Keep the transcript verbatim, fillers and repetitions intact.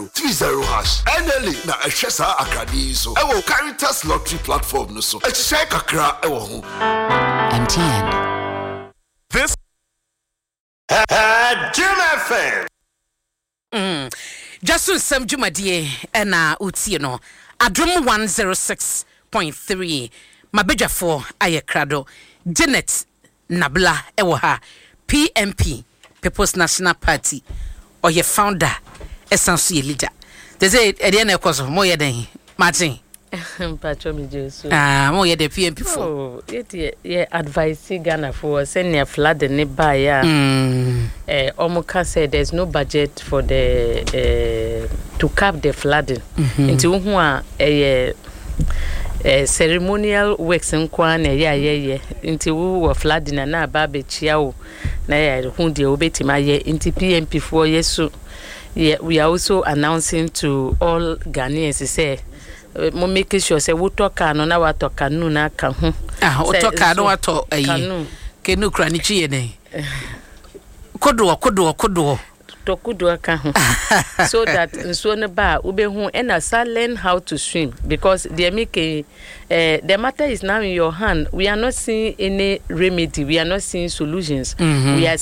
three zero hash N L A na ehwesa akadi so ewo Caritas lottery platform no so ehye kakra ewo ho M T N. This had Jim F M. Mm. Jasu Sam Jumadie na utie no. Adrum one oh six point three. Mabedja for Ayekrado. Janet Nabla ewo ha. P M P, People's National Party, or your founder, essentially leader. They say at the end of course more than Martin. Patrol Jesus. Ah, more the P M P for. Oh, yeah, yeah. Advice Ghana for sending a flood and nearby. Yeah. Eh, Omoka said there's no budget for the uh, to cap the flooding. Into who are a ceremonial works in Kwan. Yeah, yeah, yeah. Into who were flooding and now baby chiao. Na ya hundi obeti ma ye into P M P for yes so. Yeah, we are also announcing to all Ghanaians say. Mo make sure say we talk no na wa talk kanu na ka ho ah we talk no wa to ayi kenu kra ni chi ne kodo kodo kodo to kodo ka ho so that so ne ba ube hu and as learn how to swim because the make uh, the matter is now in your hand. We are not seeing any remedy, we are not seeing solutions. Mm-hmm. We are